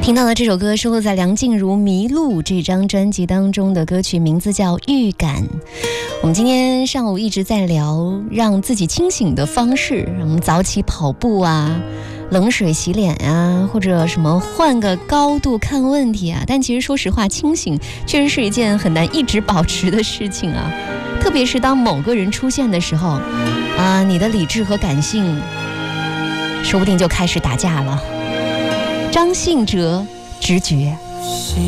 听到的这首歌收录在梁静茹《迷路》这张专辑当中的歌曲，名字叫《预感》。我们今天上午一直在聊让自己清醒的方式，我们早起跑步啊，冷水洗脸啊，或者什么换个高度看问题啊。但其实说实话，清醒确实是一件很难一直保持的事情啊。特别是当某个人出现的时候啊，你的理智和感性说不定就开始打架了。张信哲，直觉。